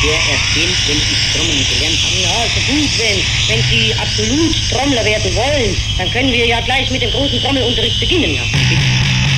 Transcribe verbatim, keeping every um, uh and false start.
sehr ersehnt, wenn ich Trommeln gelernt habe. Ja, also gut, wenn, wenn Sie absolut Trommler werden wollen, dann können wir ja gleich mit dem großen Trommelunterricht beginnen. Ja. Bitte.